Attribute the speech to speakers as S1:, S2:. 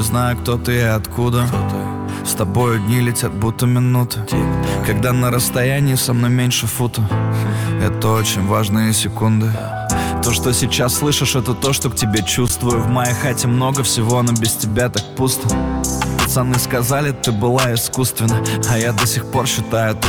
S1: Не знаю, кто ты и откуда. С тобой дни летят, будто минуты. Когда на расстоянии со мной меньше фута. Это очень важные секунды. То, что сейчас слышишь, это то, что к тебе чувствую. В моей хате много всего, но без тебя так пусто. Пацаны сказали, ты была искусственна, а я до сих пор считаю то,